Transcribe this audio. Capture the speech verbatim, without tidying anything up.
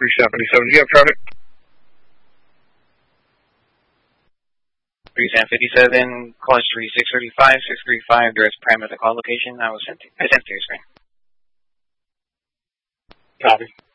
three seventy-seven, do you have traffic? three seven fifty-seven, call history six thirty-five, six thirty-five, direct prime at the call location. I was sent to, I sent to your screen. Copy.